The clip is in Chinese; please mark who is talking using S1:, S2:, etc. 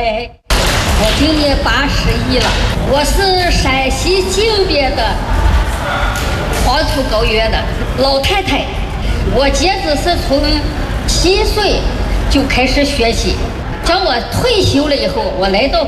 S1: 哎，我今年81了，我是陕西靖边的黄土高原的老太太。我姐子是从7岁就开始学习，等我退休了以后，我来到